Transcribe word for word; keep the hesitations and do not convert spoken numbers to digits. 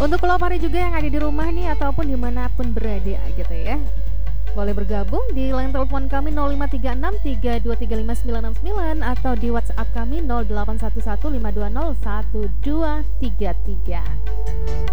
Untuk pelopori juga yang ada di rumah nih ataupun dimanapun berada gitu ya, boleh bergabung di line telepon kami nol lima tiga enam tiga dua tiga lima sembilan enam sembilan atau di WhatsApp kami nol delapan satu satu lima dua nol satu dua tiga tiga.